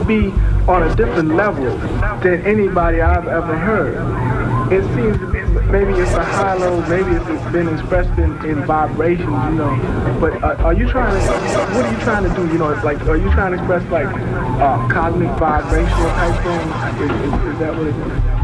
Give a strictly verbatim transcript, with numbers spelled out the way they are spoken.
be on a different level than anybody I've ever heard. It seems to be, maybe it's a hollow, maybe it's been expressed in, in vibrations, you know. But uh, are you trying to, what are you trying to do? You know, it's like, are you trying to express like uh, cosmic vibrational type things? Is, is, is that what it is?